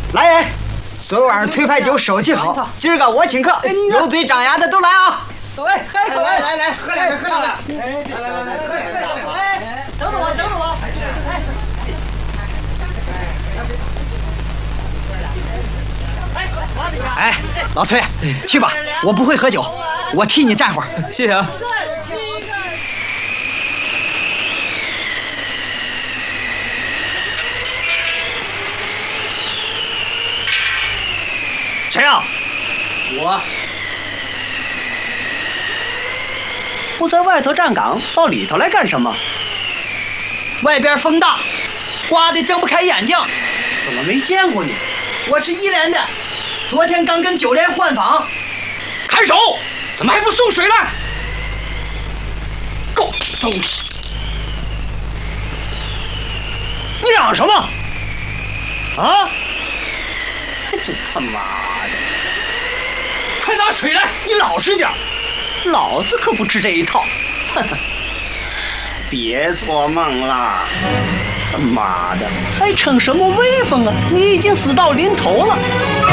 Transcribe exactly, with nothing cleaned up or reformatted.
来人，昨晚上推牌酒手气好，今儿个我请客，有嘴长牙的都来啊！ 来，喝一口， 来来来，喝两杯，喝两杯。 来来来来，喝两杯。哎，等等我，等等我。 哎，老崔，去吧，我不会喝酒，我替你站会儿。 谢谢啊。 谁呀？ 我。不在外头站岗，到里头来干什么？ 外边风大，刮得睁不开眼睛。 怎么没见过你？ 我是一连的，昨天刚跟九连换房。 看守，怎么还不送水来？狗东西！你嚷什么？啊？这他妈的！快拿水来！你老实点，老子可不吃这一套。呵呵，别做梦了！他妈的，还逞什么威风啊？你已经死到临头了。